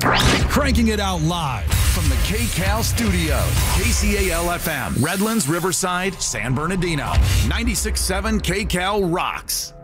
Cranking it out live from the KCAL studio. KCAL FM, Redlands, Riverside, San Bernardino. 96.7 KCAL rocks.